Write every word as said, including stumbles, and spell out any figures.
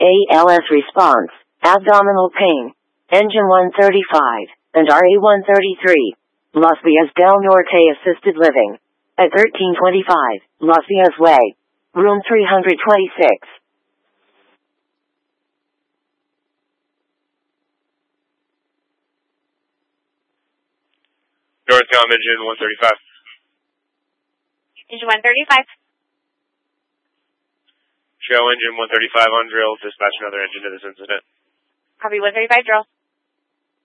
A L S response, abdominal pain, engine one thirty-five, and R A one thirty-three. Los Villas del Norte Assisted Living. At thirteen twenty-five, Los Villas Way. Room three twenty-six. Northcom engine one thirty-five. Engine one thirty-five. Show engine one thirty-five on drill. Dispatch another engine to this incident. Copy one thirty-five drill.